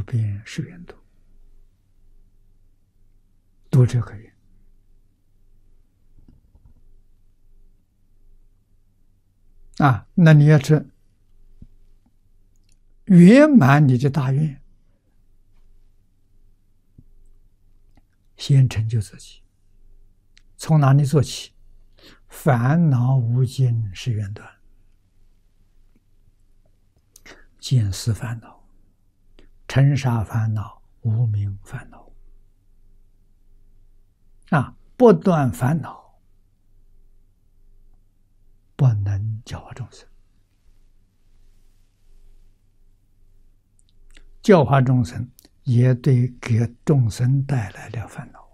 遍誓愿度，度这个愿。那你要是圆满你的大愿，先成就自己。从哪里做起？烦恼无尽是缘断，见思烦恼、尘沙烦恼、无明烦恼，不断烦恼，不能教化众生。教化众生也对给众生带来了烦恼，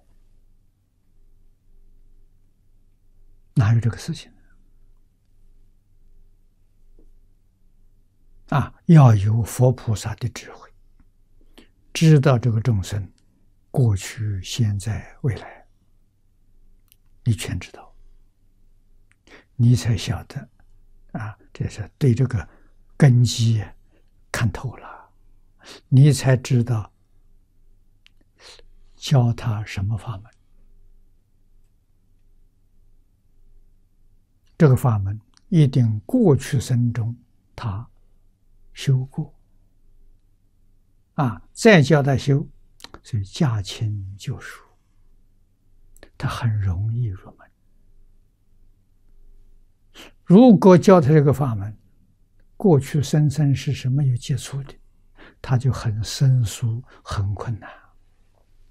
哪有这个事情呢？要有佛菩萨的智慧，知道这个众生过去、现在、未来，你全知道，你才晓得这是对这个根基看透了，你才知道教他什么法门。这个法门一定过去生中他修过，再教他修，所以驾轻就熟，他很容易入门。如果教他这个法门，过去生生世世没有接触的，他就很生疏，很困难。